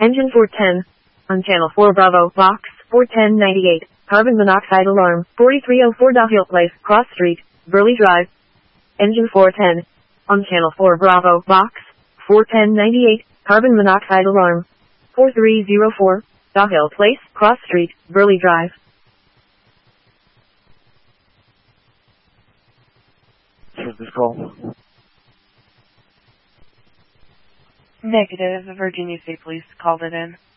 Engine 410. On channel 4 Bravo, box 41098. Carbon monoxide alarm, 4304 Dahill Place, Cross Street, Burley Drive. Engine 410. On channel 4 Bravo, box 41098. Carbon monoxide alarm, 4304 Dahill Place, Cross Street, Burley Drive. Who's this call? Negative. Virginia State Police called it in.